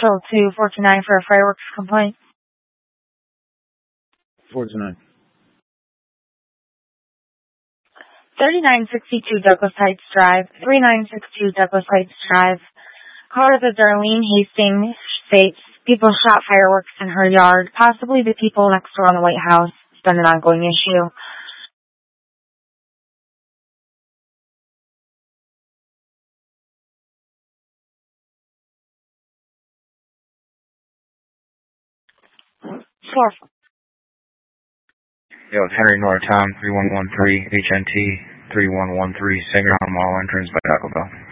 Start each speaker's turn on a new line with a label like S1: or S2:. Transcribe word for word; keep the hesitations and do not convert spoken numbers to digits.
S1: Central to four two nine for a fireworks complaint.
S2: four two nine.
S1: thirty-nine sixty-two Douglas Heights Drive. thirty-nine sixty-two Douglas Heights Drive. Caller the Darlene Hastings states people shot fireworks in her yard. Possibly the people next door on the White House. It's been an ongoing issue. Sure.
S3: Yo, it's Henry Norton, three one one three H N T three one one three, Sanger Mall entrance by Taco Bell.